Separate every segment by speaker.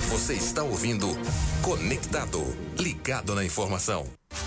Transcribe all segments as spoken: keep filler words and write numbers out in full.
Speaker 1: Você está ouvindo Conectado, ligado na informação.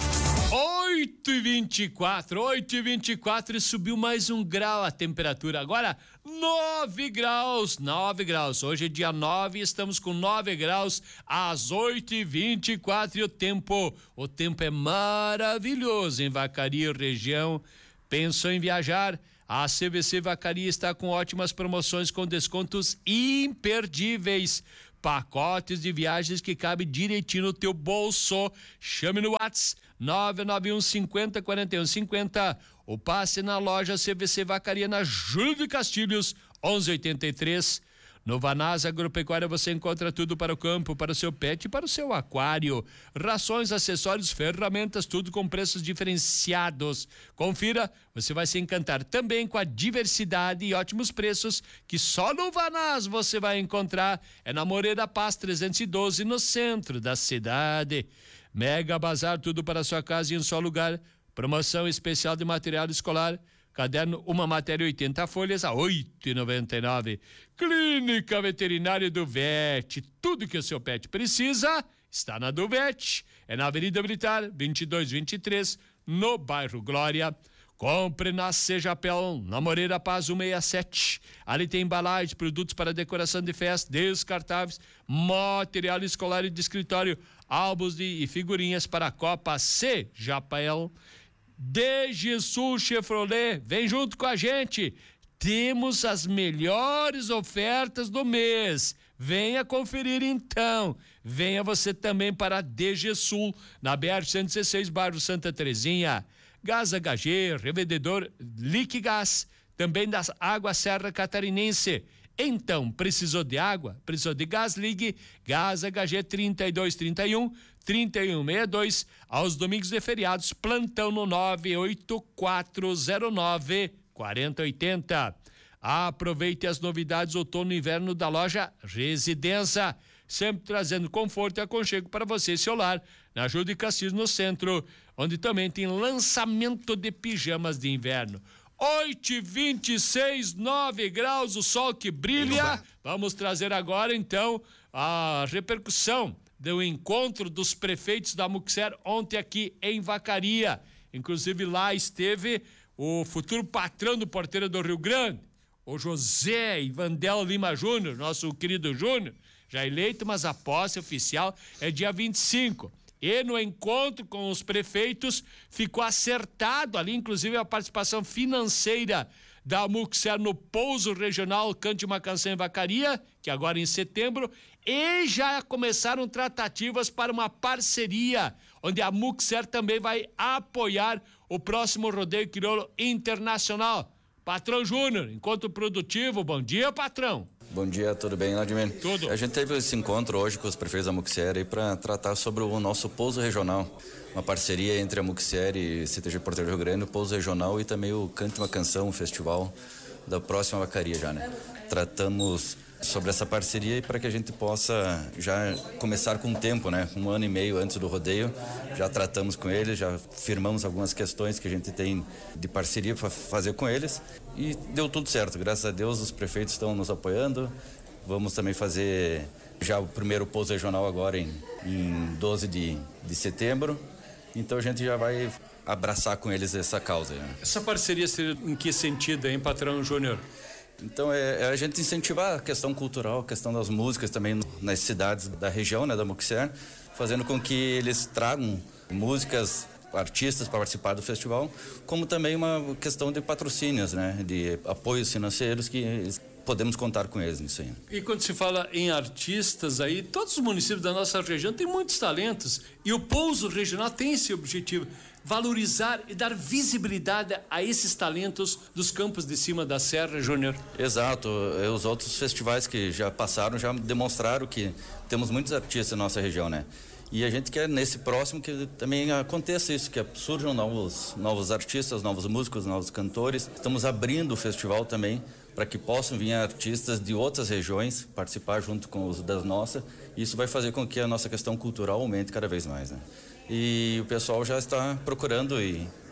Speaker 2: oito e vinte e quatro, oito e vinte e quatro e subiu mais um grau a temperatura. Agora nove graus, nove graus. Hoje é dia nove, estamos com nove graus às oito e vinte e quatro e o tempo, o tempo é maravilhoso em Vacaria, região. Pensou em viajar? A C V C Vacaria está com ótimas promoções com descontos imperdíveis. Pacotes de viagens que cabem direitinho no teu bolso. Chame no WhatsApp nove nove um cinquenta, quarenta e um cinquenta ou passe na loja C V C Vacaria na Júlio de Castilhos onze oitenta e três. No Vanasa Agropecuária você encontra tudo para o campo, para o seu pet e para o seu aquário. Rações, acessórios, ferramentas, tudo com preços diferenciados. Confira, você vai se encantar também com a diversidade e ótimos preços que só no Vanasa você vai encontrar. É na Moreira Paz trezentos e doze, no centro da cidade. Mega Bazar, tudo para a sua casa em um só lugar. Promoção especial de material escolar. Caderno, uma matéria oitenta folhas a oito e noventa e nove. Clínica Veterinária do Vet. Tudo que o seu pet precisa está na do Vet. É na Avenida Militar, vinte e dois vinte e três, no bairro Glória. Compre na Sejapel, na Moreira Paz cento e sessenta e sete. Ali tem embalagens, produtos para decoração de festa, descartáveis, material escolar e de escritório, álbuns de, e figurinhas para a Copa Sejapel. D G Sul Chevrolet, vem junto com a gente. Temos as melhores ofertas do mês. Venha conferir então. Venha você também para a D G Sul, na B R cento e dezesseis, bairro Santa Terezinha. Gás H G, revendedor Liquigás, também da Água Serra Catarinense. Então, precisou de água? Precisou de gás? Ligue Gás H G trinta e dois trinta e um, trinta e um sessenta e dois, aos domingos e feriados, plantão no nove oito quatro zero nove, quatro zero oito zero. Aproveite as novidades outono e inverno da loja Residência, sempre trazendo conforto e aconchego para você e seu lar, na Júlio de Castilhos, no centro, onde também tem lançamento de pijamas de inverno. oito e vinte e seis, nove graus, o sol que brilha. Vamos trazer agora então a repercussão do encontro dos prefeitos da Muxer ontem aqui em Vacaria. Inclusive lá esteve o futuro patrão do Porteiro do Rio Grande, o José Ivandel Lima Júnior, nosso querido Júnior, já eleito, mas a posse oficial é dia vinte e cinco. E no encontro com os prefeitos ficou acertado ali, inclusive, a participação financeira da Muxer no pouso regional Cante uma Canção em Vacaria, que agora em setembro, e já começaram tratativas para uma parceria, onde a Muxer também vai apoiar o próximo rodeio crioulo internacional. Patrão Júnior, encontro produtivo, bom dia, patrão.
Speaker 3: Bom dia, tudo bem, Vladimir?
Speaker 2: Tudo.
Speaker 3: A gente teve esse encontro hoje com os prefeitos da Muxer aí para tratar sobre o nosso pouso regional, uma parceria entre a Muxer e C T G Porteiro do Rio Grande, o pouso regional e também o Cante uma Canção, o festival da próxima Vacaria já, né? Tratamos sobre essa parceria e para que a gente possa já começar com o tempo, né? Um ano e meio antes do rodeio, já tratamos com eles, já firmamos algumas questões que a gente tem de parceria para fazer com eles e deu tudo certo, graças a Deus os prefeitos estão nos apoiando. Vamos também fazer já o primeiro pouso regional agora em, em doze de setembro, então a gente já vai abraçar com eles essa causa, né?
Speaker 2: Essa parceria seria em que sentido, hein, patrão Júnior?
Speaker 3: Então é, é a gente incentivar a questão cultural, a questão das músicas também nas cidades da região, né, da Muxer, fazendo com que eles tragam músicas, artistas para participar do festival, como também uma questão de patrocínios, né, de apoios financeiros que podemos contar com eles nisso aí.
Speaker 2: E quando se fala em artistas aí, todos os municípios da nossa região têm muitos talentos e o pouso regional tem esse objetivo, valorizar e dar visibilidade a esses talentos dos campos de cima da Serra, Júnior.
Speaker 3: Exato, os outros festivais que já passaram já demonstraram que temos muitos artistas na nossa região, né? E a gente quer nesse próximo que também aconteça isso, que surjam novos, novos artistas, novos músicos, novos cantores. Estamos abrindo o festival também para que possam vir artistas de outras regiões participar junto com os das nossas. Isso vai fazer com que a nossa questão cultural aumente cada vez mais, né? E o pessoal já está procurando e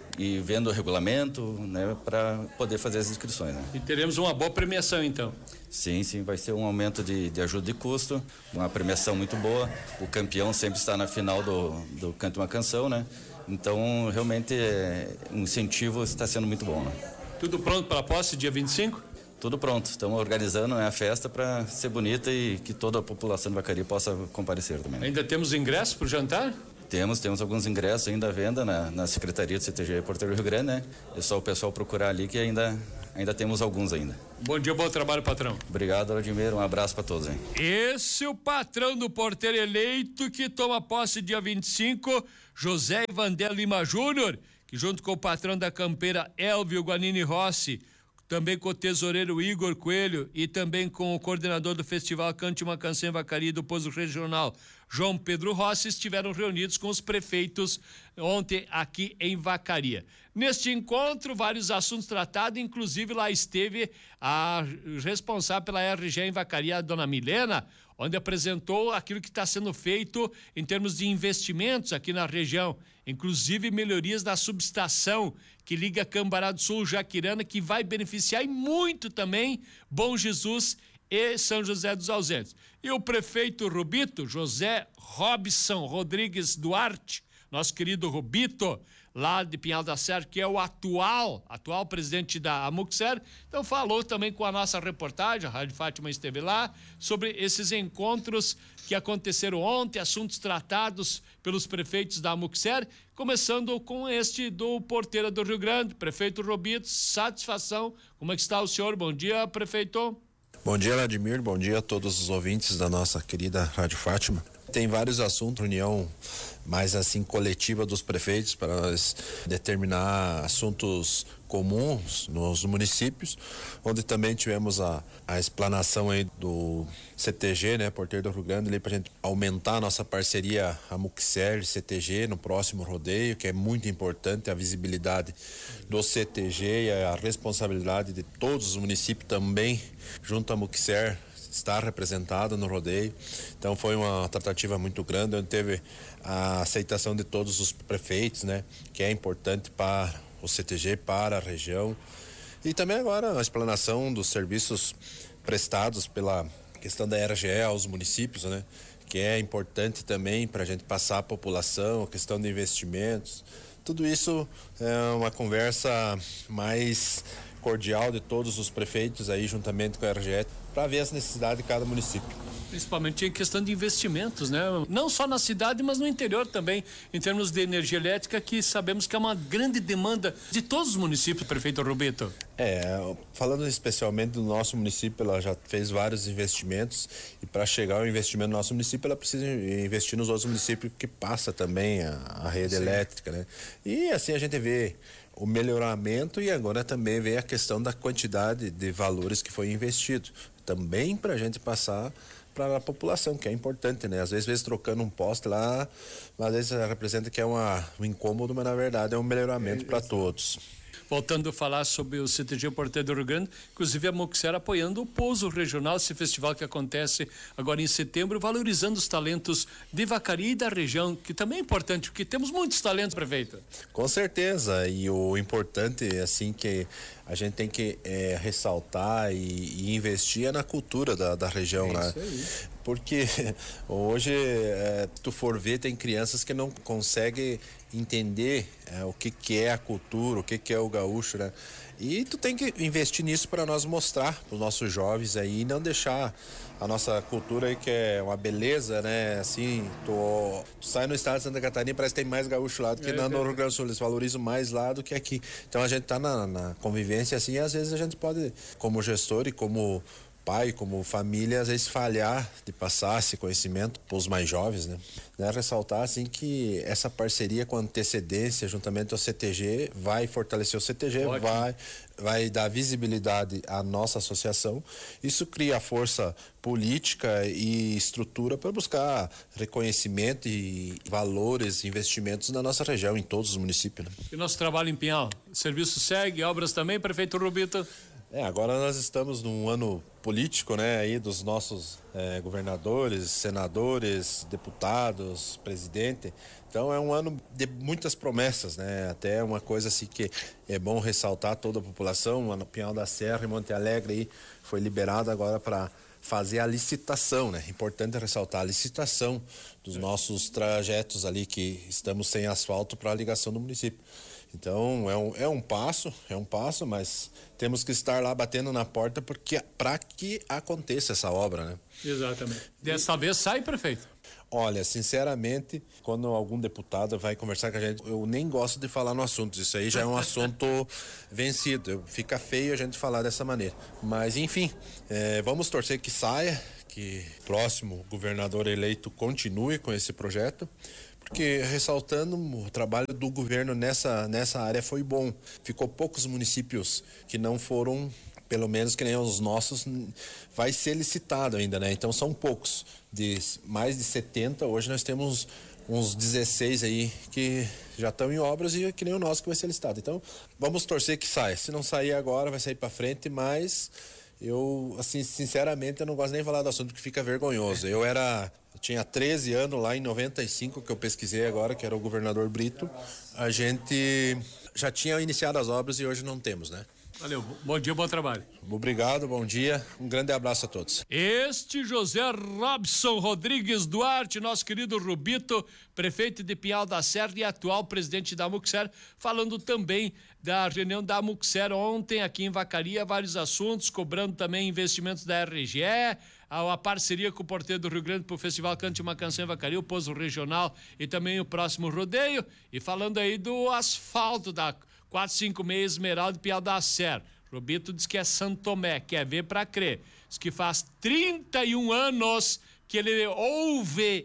Speaker 3: e vendo o regulamento, né, para poder fazer as inscrições, né?
Speaker 2: E teremos uma boa premiação, então.
Speaker 3: Sim, sim, vai ser um aumento de, de ajuda de custo, uma premiação muito boa. O campeão sempre está na final do, do Cante uma Canção, né? Então, realmente, é, o incentivo está sendo muito bom, né?
Speaker 2: Tudo pronto para a posse, dia vinte e cinco?
Speaker 3: Tudo pronto. Estamos organizando, né, a festa para ser bonita e que toda a população de Vacaria possa comparecer também.
Speaker 2: Ainda temos ingressos para o jantar?
Speaker 3: Temos, temos alguns ingressos ainda à venda na, na Secretaria do C T G Porteiro do Rio Grande, né? É só o pessoal procurar ali que ainda, ainda temos alguns ainda.
Speaker 2: Bom dia, bom trabalho, patrão.
Speaker 3: Obrigado, Vladimir. Um abraço para todos, hein?
Speaker 2: Esse é o patrão do porteiro eleito que toma posse dia vinte e cinco, José Ivandel Lima Júnior, que junto com o patrão da campeira Elvio Guanini Rossi, também com o tesoureiro Igor Coelho e também com o coordenador do festival Cante uma Canção em Vacaria do Pouso Regional, João Pedro Rossi, estiveram reunidos com os prefeitos ontem aqui em Vacaria. Neste encontro, vários assuntos tratados, inclusive lá esteve a responsável pela R G em Vacaria, a dona Milena, onde apresentou aquilo que está sendo feito em termos de investimentos aqui na região, inclusive melhorias da subestação que liga Cambará do Sul, Jaquirana, que vai beneficiar e muito também Bom Jesus e São José dos Ausentes. E o prefeito Rubito, José Robson Rodrigues Duarte, nosso querido Rubito, lá de Pinhal da Serra, que é o atual, atual presidente da Amuxer, então falou também com a nossa reportagem, a Rádio Fátima esteve lá, sobre esses encontros que aconteceram ontem, assuntos tratados pelos prefeitos da Amuxer, começando com este do Porteira do Rio Grande, prefeito Rubito, satisfação. Como é que está o senhor? Bom dia, prefeito.
Speaker 4: Bom dia, Vladimir. Bom dia a todos os ouvintes da nossa querida Rádio Fátima. Tem vários assuntos, reunião mais assim coletiva dos prefeitos para nós determinar assuntos comuns nos municípios, onde também tivemos a, a explanação aí do C T G, né, Porteiro do Rio Grande, ali para a gente aumentar a nossa parceria Amuxer C T G no próximo rodeio, que é muito importante a visibilidade do C T G e a responsabilidade de todos os municípios também junto à Amuxer estar representado no rodeio. Então foi uma tratativa muito grande, onde teve a aceitação de todos os prefeitos, né, que é importante para o C T G, para a região. E também agora a explanação dos serviços prestados pela questão da R G E aos municípios, né, que é importante também para a gente passar a população, a questão de investimentos. Tudo isso é uma conversa mais cordial de todos os prefeitos aí juntamente com a R G E para ver as necessidades de cada município.
Speaker 2: Principalmente em questão de investimentos, né? Não só na cidade, mas no interior também, em termos de energia elétrica, que sabemos que é uma grande demanda de todos os municípios, prefeito Rubito.
Speaker 4: É, falando especialmente do nosso município, ela já fez vários investimentos e para chegar ao investimento no nosso município, ela precisa investir nos outros municípios que passa também a, a rede Sim. elétrica, né? E assim a gente vê o melhoramento e agora também vê a questão da quantidade de valores que foi investido, também para a gente passar para a população, que é importante, né? Às vezes, vezes trocando um poste lá, às vezes representa que é uma, um incômodo, mas na verdade é um melhoramento para todos.
Speaker 2: Voltando a falar sobre o C T G Porteiro do Rio Grande, inclusive a Amuxer apoiando o Pouso Regional, esse festival que acontece agora em setembro, valorizando os talentos de Vacaria e da região, que também é importante, porque temos muitos talentos, prefeito.
Speaker 4: Com certeza, e o importante, assim, que a gente tem que é, ressaltar e, e investir é na cultura da, da região, é né? Porque hoje, é, tu for ver, tem crianças que não conseguem entender é, o que que é a cultura, o que que é o gaúcho, né? E tu tem que investir nisso para nós mostrar para os nossos jovens aí e não deixar a nossa cultura aí, que é uma beleza, né? Assim, tu, tu sai no estado de Santa Catarina, parece que tem mais gaúcho lá do que é, no Rio Grande do Sul, eles valorizam mais lá do que aqui. Então a gente tá na, na convivência assim, e às vezes a gente pode, como gestor e como pai, como família, às vezes falhar de passar esse conhecimento para os mais jovens, né? né? Ressaltar assim que essa parceria com antecedência juntamente ao C T G vai fortalecer o C T G, Ótimo. vai vai dar visibilidade à nossa associação. Isso cria força política e estrutura para buscar reconhecimento e valores, investimentos na nossa região, em todos os municípios, né?
Speaker 2: E nosso trabalho em Pinhal, o serviço segue, obras também, prefeito Rubito?
Speaker 4: É, agora nós estamos num ano político, né, aí dos nossos é, governadores, senadores, deputados, presidente. Então é um ano de muitas promessas, né? Até uma coisa assim que é bom ressaltar toda a população. No Pinhal da Serra e Monte Alegre aí foi liberado agora para fazer a licitação, né? Importante ressaltar a licitação dos nossos trajetos ali que estamos sem asfalto para a ligação do município. Então é um, é um passo, é um passo, mas temos que estar lá batendo na porta porque para que aconteça essa obra, né?
Speaker 2: Exatamente. Dessa e... vez sai, prefeito?
Speaker 4: Olha, sinceramente, quando algum deputado vai conversar com a gente, eu nem gosto de falar no assunto. Isso aí já é um assunto vencido. Fica feio a gente falar dessa maneira. Mas, enfim, é, vamos torcer que saia, que o próximo governador eleito continue com esse projeto. Porque, ressaltando, o trabalho do governo nessa, nessa área foi bom. Ficou poucos municípios que não foram, pelo menos que nem os nossos, vai ser licitado ainda, né? Então são poucos. De mais de setenta, hoje nós temos uns dezesseis aí que já estão em obras e que nem o nosso que vai ser licitado. Então vamos torcer que saia. Se não sair agora, vai sair para frente, mas eu, assim, sinceramente, eu não gosto nem de falar do assunto porque fica vergonhoso. Eu era... Eu tinha treze anos lá em noventa e cinco, que eu pesquisei agora, que era o governador Brito. A gente já tinha iniciado as obras e hoje não temos, né?
Speaker 2: Valeu, bom dia, bom trabalho.
Speaker 4: Obrigado, bom dia, um grande abraço a todos.
Speaker 2: Este José Robson Rodrigues Duarte, nosso querido Rubito, prefeito de Pinhal da Serra e atual presidente da Muxer, falando também da reunião da Muxer ontem aqui em Vacaria, vários assuntos, cobrando também investimentos da R G E, a, a parceria com o Porteiro do Rio Grande para o Festival Cante uma Canção em Vacaria, o Pouso Regional e também o próximo rodeio, e falando aí do asfalto da quatro cinco seis Esmeralda e Pinhal da Serra. Rubito diz que é Santo Tomé, quer ver pra crer. Diz que faz trinta e um anos que ele ouve,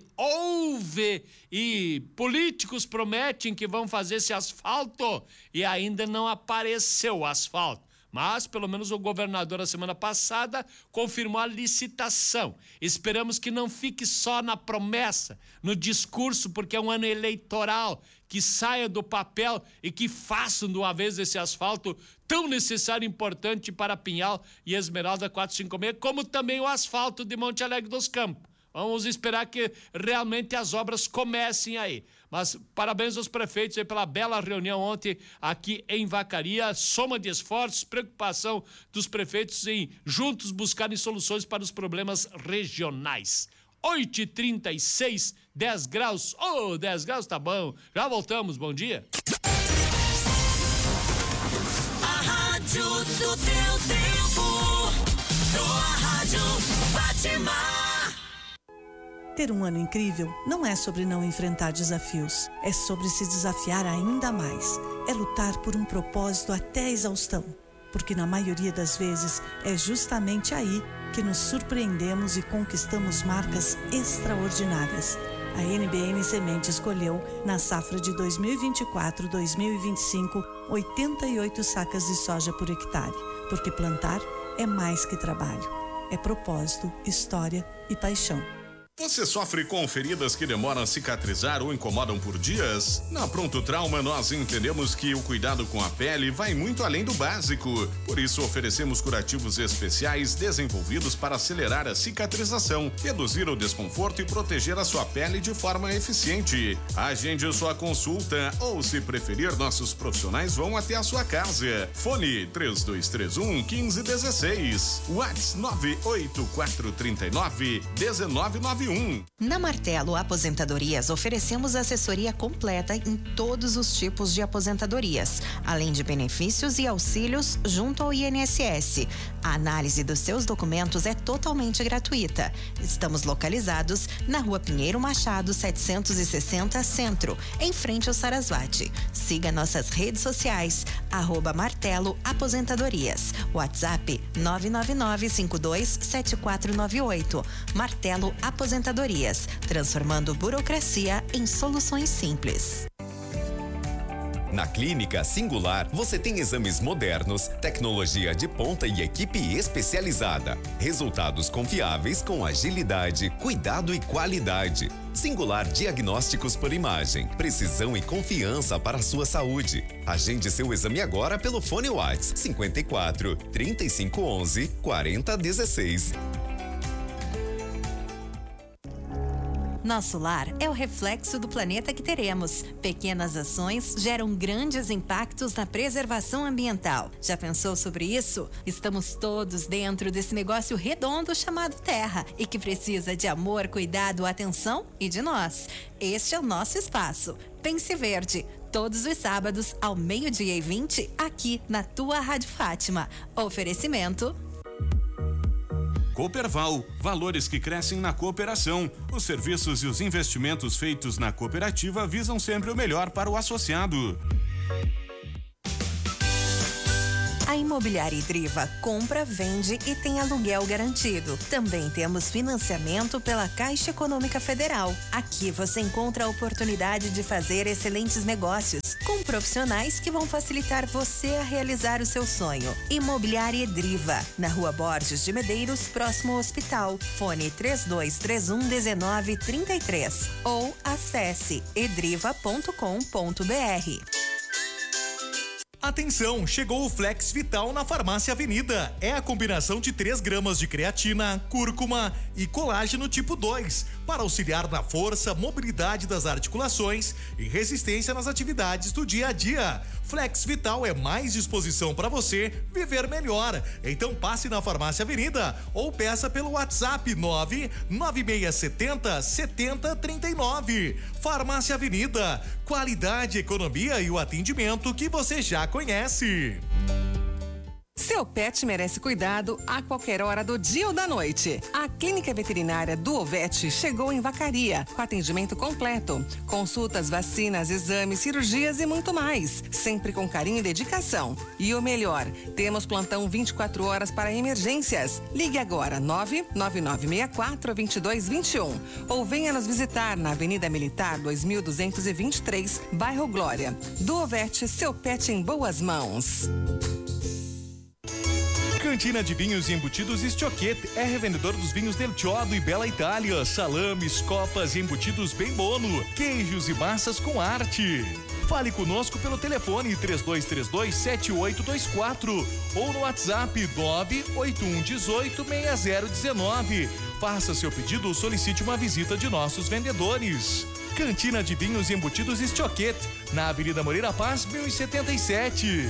Speaker 2: ouve, e políticos prometem que vão fazer esse asfalto e ainda não apareceu o asfalto. Mas, pelo menos, o governador, a semana passada, confirmou a licitação. Esperamos que não fique só na promessa, no discurso, porque é um ano eleitoral, que saia do papel e que façam de uma vez esse asfalto tão necessário e importante para Pinhal e Esmeralda quatro cinco seis, como também o asfalto de Monte Alegre dos Campos. Vamos esperar que realmente as obras comecem aí. Mas parabéns aos prefeitos aí pela bela reunião ontem aqui em Vacaria. Soma de esforços, preocupação dos prefeitos em juntos buscarem soluções para os problemas regionais. oito e trinta e seis, dez graus. Oh, dez graus tá bom. Já voltamos, bom dia.
Speaker 5: A rádio do teu tempo. Tua rádio Fátima.
Speaker 6: Ter um ano incrível não é sobre não enfrentar desafios, é sobre se desafiar ainda mais. É lutar por um propósito até a exaustão, porque na maioria das vezes é justamente aí que nos surpreendemos e conquistamos marcas extraordinárias. A N B N Semente escolheu, na safra de dois mil e vinte e quatro a dois mil e vinte e cinco, oitenta e oito sacas de soja por hectare, porque plantar é mais que trabalho, é propósito, história e paixão.
Speaker 7: Você sofre com feridas que demoram a cicatrizar ou incomodam por dias? Na Pronto Trauma, nós entendemos que o cuidado com a pele vai muito além do básico. Por isso, oferecemos curativos especiais desenvolvidos para acelerar a cicatrização, reduzir o desconforto e proteger a sua pele de forma eficiente. Agende sua consulta ou, se preferir, nossos profissionais vão até a sua casa. Fone três dois três um, um cinco um seis. WhatsApp nove oito quatro três nove, um nove nove um.
Speaker 8: Na Martelo Aposentadorias oferecemos assessoria completa em todos os tipos de aposentadorias, além de benefícios e auxílios junto ao I N S S. A análise dos seus documentos é totalmente gratuita. Estamos localizados na Rua Pinheiro Machado, setecentos e sessenta, Centro, em frente ao Sarasvati. Siga nossas redes sociais, arroba Martelo Aposentadorias. WhatsApp nove nove nove cinco dois sete quatro nove oito. Martelo Aposentadorias. Aposentadorias, transformando burocracia em soluções simples.
Speaker 9: Na Clínica Singular, você tem exames modernos, tecnologia de ponta e equipe especializada. Resultados confiáveis com agilidade, cuidado e qualidade. Singular Diagnósticos por Imagem. Precisão e confiança para a sua saúde. Agende seu exame agora pelo fone WhatsApp cinquenta e quatro, trinta e cinco onze, quarenta dezesseis.
Speaker 8: Nosso lar é o reflexo do planeta que teremos. Pequenas ações geram grandes impactos na preservação ambiental. Já pensou sobre isso? Estamos todos dentro desse negócio redondo chamado Terra e que precisa de amor, cuidado, atenção e de nós. Este é o nosso espaço. Pense Verde. Todos os sábados, ao meio-dia e vinte, aqui na tua Rádio Fátima. Oferecimento
Speaker 7: Cooperval, valores que crescem na cooperação. Os serviços e os investimentos feitos na cooperativa visam sempre o melhor para o associado.
Speaker 8: A Imobiliária Idriva compra, vende e tem aluguel garantido. Também temos financiamento pela Caixa Econômica Federal. Aqui você encontra a oportunidade de fazer excelentes negócios com profissionais que vão facilitar você a realizar o seu sonho. Imobiliária Idriva, na Rua Borges de Medeiros, próximo ao hospital. Fone três dois três um, um nove três três ou acesse edriva ponto com ponto br.
Speaker 10: Atenção, chegou o Flex Vital na Farmácia Avenida. É a combinação de três gramas de creatina, cúrcuma e colágeno tipo dois para auxiliar na força, mobilidade das articulações e resistência nas atividades do dia a dia. Flex Vital é mais disposição para você viver melhor. Então passe na Farmácia Avenida ou peça pelo WhatsApp nove nove seis sete zero sete zero três nove. Farmácia Avenida, qualidade, economia e o atendimento que você já conhece.
Speaker 11: Seu pet merece cuidado a qualquer hora do dia ou da noite. A Clínica Veterinária do Ovete chegou em Vacaria, com atendimento completo. Consultas, vacinas, exames, cirurgias e muito mais. Sempre com carinho e dedicação. E o melhor, temos plantão vinte e quatro horas para emergências. Ligue agora nove nove nove seis quatro, dois dois dois um ou venha nos visitar na Avenida Militar dois mil duzentos e vinte e três, bairro Glória. Do Ovete, seu pet em boas mãos.
Speaker 10: Cantina de Vinhos e Embutidos Estioquete é revendedor dos vinhos Del Chiodo e Bela Itália, salames, copas e embutidos bem bono, queijos e massas com arte. Fale conosco pelo telefone três dois três dois, sete oito dois quatro ou no WhatsApp nove oito um um oito, seis zero um nove. Faça seu pedido ou solicite uma visita de nossos vendedores. Cantina de Vinhos e Embutidos Estioquete, na Avenida Moreira Paz, mil e setenta e sete.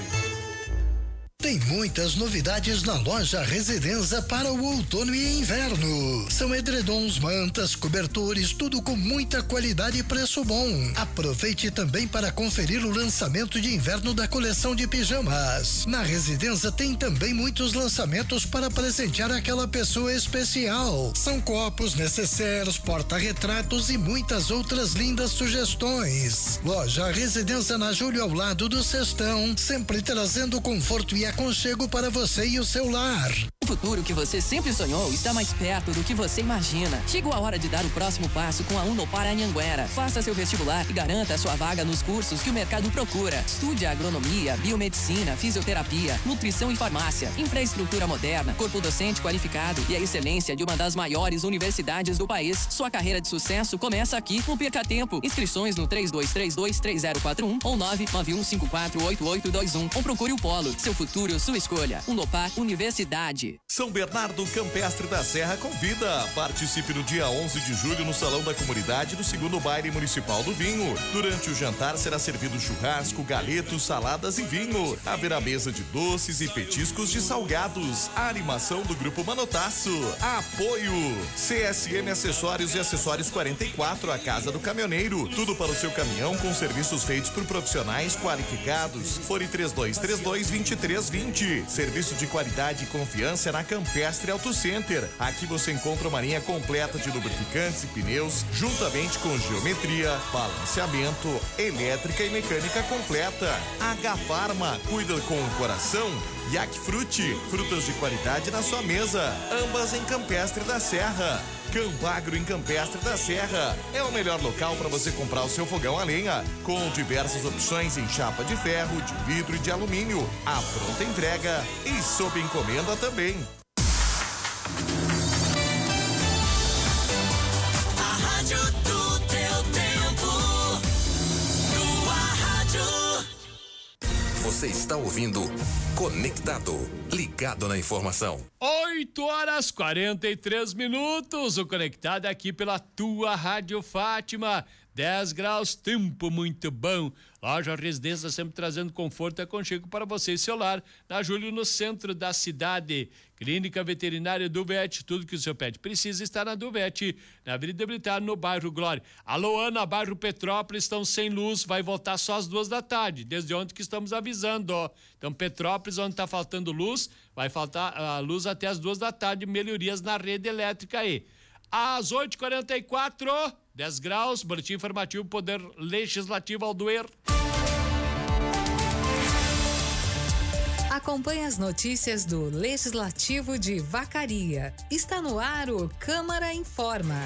Speaker 12: Tem muitas novidades na loja Residenza para o outono e inverno. São edredons, mantas, cobertores, tudo com muita qualidade e preço bom. Aproveite também para conferir o lançamento de inverno da coleção de pijamas. Na Residenza tem também muitos lançamentos para presentear aquela pessoa especial. São copos, necessários, porta-retratos e muitas outras lindas sugestões. Loja Residenza na Júlio, ao lado do Sextão, sempre trazendo conforto e aconchego para você e o seu lar.
Speaker 13: O futuro que você sempre sonhou está mais perto do que você imagina. Chegou a hora de dar o próximo passo com a Unopar Anhanguera. Faça seu vestibular e garanta a sua vaga nos cursos que o mercado procura. Estude agronomia, biomedicina, fisioterapia, nutrição e farmácia, infraestrutura moderna, corpo docente qualificado e a excelência de uma das maiores universidades do país. Sua carreira de sucesso começa aqui. Não perca tempo. Inscrições no três dois três dois, três zero quatro um ou nove nove um cinco quatro, oito oito dois um ou procure o Polo. Seu futuro, sua escolha. Unopar Universidade.
Speaker 10: São Bernardo Campestre da Serra convida. Participe no dia onze de julho no Salão da Comunidade do segundo Baile Municipal do Vinho. Durante o jantar será servido churrasco, galetos, saladas e vinho. Haverá mesa de doces e petiscos de salgados. A animação do Grupo Manotaço. Apoio C S M Acessórios e Acessórios quarenta e quatro, a Casa do Caminhoneiro. Tudo para o seu caminhão com serviços feitos por profissionais qualificados. Fone três dois três dois, dois três dois zero. Serviço de qualidade e confiança na Campestre Auto Center. Aqui você encontra uma linha completa de lubrificantes e pneus, juntamente com geometria, balanceamento, elétrica e mecânica completa. H Farma, cuida com o coração. Yac Frutti, frutas de qualidade na sua mesa. Ambas em Campestre da Serra. Campagro em Campestre da Serra é o melhor local para você comprar o seu fogão a lenha, com diversas opções em chapa de ferro, de vidro e de alumínio, a pronta entrega e sob encomenda também.
Speaker 5: A rádio do teu tempo, tua rádio.
Speaker 1: Você está ouvindo Conectado, ligado na informação.
Speaker 2: oito horas e quarenta e três minutos. O Conectado aqui pela tua Rádio Fátima. dez graus, tempo muito bom. Loja Residência sempre trazendo conforto e aconchego para você e seu lar. Na Júlio, no centro da cidade. Clínica Veterinária Duvete, tudo que o seu pet precisa está na Duvete, na Avenida Militar, no bairro Glória. Alô, Ana, bairro Petrópolis, estão sem luz, vai voltar só às duas da tarde, desde ontem que estamos avisando, ó. Então, Petrópolis, onde está faltando luz, vai faltar a luz até às duas da tarde, melhorias na rede elétrica aí. Às oito e quarenta e quatro, dez graus, boletim informativo, Poder Legislativo Aldoer.
Speaker 14: Acompanhe as notícias do Legislativo de Vacaria. Está no ar o Câmara Informa.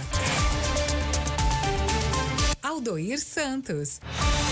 Speaker 14: Aldoir Santos.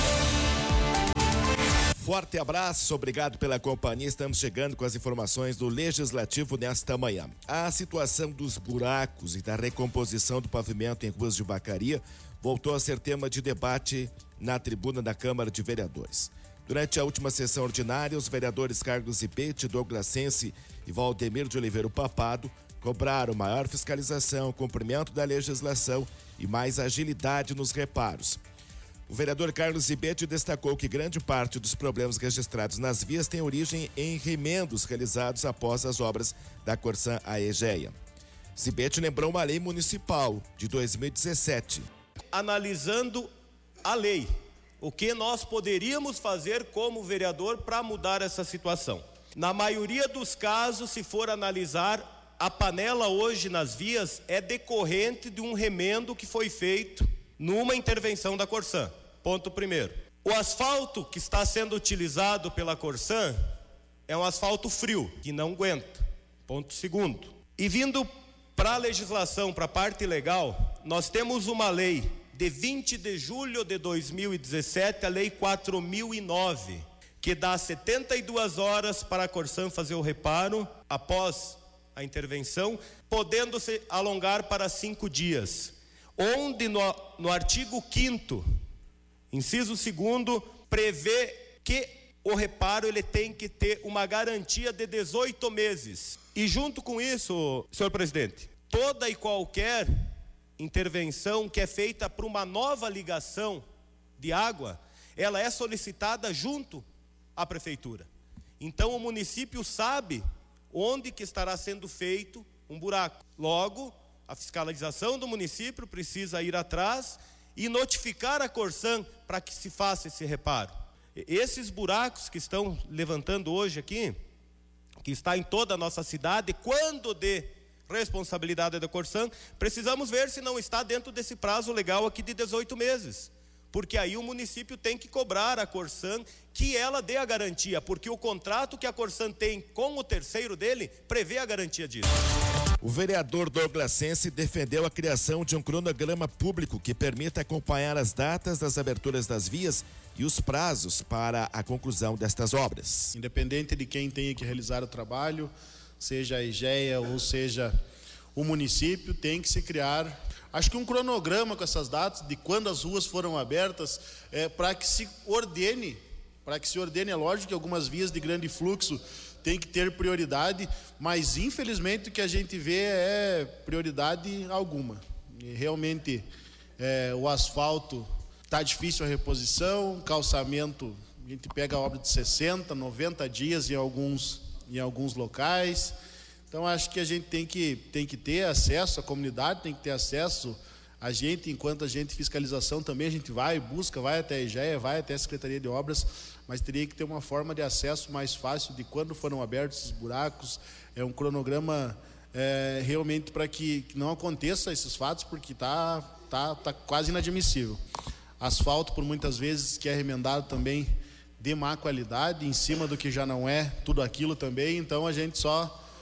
Speaker 15: Forte abraço, obrigado pela companhia. Estamos chegando com as informações do Legislativo nesta manhã. A situação dos buracos e da recomposição do pavimento em ruas de Vacaria voltou a ser tema de debate na tribuna da Câmara de Vereadores. Durante a última sessão ordinária, os vereadores Carlos Zibete, Douglas Sense e Valdemir de Oliveira Papado cobraram maior fiscalização, cumprimento da legislação e mais agilidade nos reparos. O vereador Carlos Zibete destacou que grande parte dos problemas registrados nas vias tem origem em remendos realizados após as obras da Corsan Aegea. Zibete lembrou uma lei municipal de dois mil e dezessete.
Speaker 16: Analisando a lei, o que nós poderíamos fazer como vereador para mudar essa situação. Na maioria dos casos, se for analisar, a panela hoje nas vias é decorrente de um remendo que foi feito numa intervenção da Corsan. Ponto primeiro. O asfalto que está sendo utilizado pela Corsan é um asfalto frio, que não aguenta. Ponto segundo. E vindo para a legislação, para a parte legal, nós temos uma lei de vinte de julho de dois mil e dezessete, a lei quatro mil e nove, que dá setenta e duas horas para a Corsan fazer o reparo após a intervenção, podendo se alongar para cinco dias. Onde no, no artigo quinto, inciso segundo, prevê que o reparo ele tem que ter uma garantia de dezoito meses. E junto com isso, senhor presidente, toda e qualquer intervenção que é feita para uma nova ligação de água, ela é solicitada junto à prefeitura. Então o município sabe onde que estará sendo feito um buraco. Logo, a fiscalização do município precisa ir atrás e notificar a Corsan para que se faça esse reparo. Esses buracos que estão levantando hoje aqui, que está em toda a nossa cidade, quando de responsabilidade da Corsan, precisamos ver se não está dentro desse prazo legal aqui de dezoito meses. Porque aí o município tem que cobrar a Corsan que ela dê a garantia, porque o contrato que a Corsan tem com o terceiro dele prevê a garantia disso.
Speaker 15: O vereador Douglas Sense defendeu a criação de um cronograma público que permita acompanhar as datas das aberturas das vias e os prazos para a conclusão destas obras.
Speaker 17: Independente de quem tenha que realizar o trabalho, seja a Aegea ou seja o município, tem que se criar, acho que um cronograma com essas datas de quando as ruas foram abertas, é, para que se ordene, para que se ordene, é lógico que algumas vias de grande fluxo tem que ter prioridade, mas infelizmente o que a gente vê é prioridade alguma. E realmente é, o asfalto está difícil a reposição, calçamento, a gente pega a obra de sessenta, noventa dias em alguns, em alguns locais. Então acho que a gente tem que, tem que ter acesso, a comunidade tem que ter acesso, a gente, enquanto agente de fiscalização também, a gente vai, busca, vai até a Aegea, vai até a Secretaria de Obras, mas teria que ter uma forma de acesso mais fácil de quando foram abertos esses buracos, é um cronograma é, realmente para que, que não aconteça esses fatos, porque está tá, tá quase inadmissível. Asfalto, por muitas vezes, que é remendado também de má qualidade, em cima do que já não é tudo aquilo também, então a gente só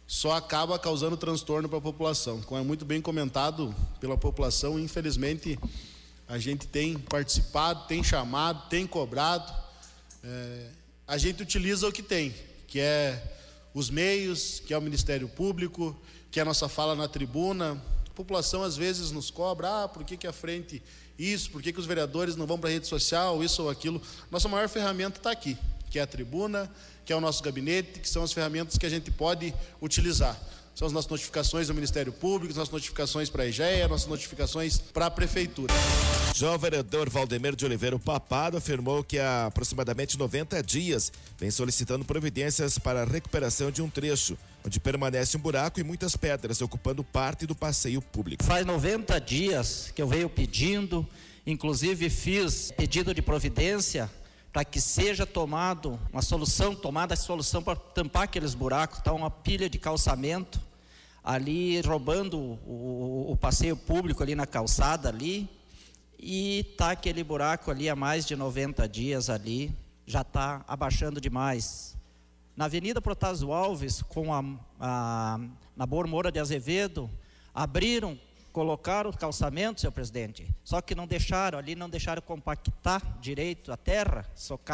Speaker 17: só acaba causando transtorno para a população. Como é muito bem comentado pela população, infelizmente a gente tem participado, tem chamado, tem cobrado. É, a gente utiliza o que tem, que é os meios, que é o Ministério Público, que é a nossa fala na tribuna. A população às vezes nos cobra, ah, por que que a frente isso, por que que os vereadores não vão para a rede social, isso ou aquilo. Nossa maior ferramenta está aqui, que é a tribuna, que é o nosso gabinete, que são as ferramentas que a gente pode utilizar. São as nossas notificações do Ministério Público, as nossas notificações para a EGEA, nossas notificações para a Prefeitura.
Speaker 15: Já o vereador Valdemir de Oliveira Papado afirmou que há aproximadamente noventa dias vem solicitando providências para a recuperação de um trecho, onde permanece um buraco e muitas pedras ocupando parte do passeio público.
Speaker 18: Faz noventa dias que eu venho pedindo, inclusive fiz pedido de providência para que seja tomado uma solução, tomada a solução para tampar aqueles buracos. Está uma pilha de calçamento ali roubando o, o, o passeio público ali na calçada ali, e tá aquele buraco ali há mais de noventa dias ali, já está abaixando demais. Na Avenida Protásio Alves, com a, a na Bor Moura de Azevedo, abriram, colocaram o calçamento, senhor presidente, só que não deixaram ali, não deixaram compactar direito a terra, socar